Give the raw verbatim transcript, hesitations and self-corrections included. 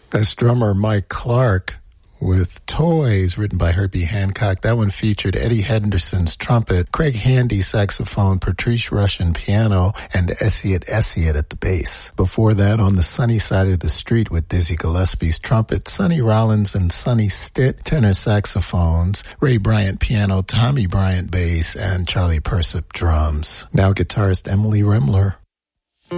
That's drummer Mike Clark with Toys, written by Herbie Hancock. That one featured Eddie Henderson's trumpet, Craig Handy saxophone, Patrice Rushen piano, and Essiet Essiet at the bass. Before that, On the Sunny Side of the Street with Dizzy Gillespie's trumpet, Sonny Rollins and Sonny Stitt tenor saxophones, Ray Bryant piano, Tommy Bryant bass, and Charlie Persip drums. Now guitarist Emily Remler.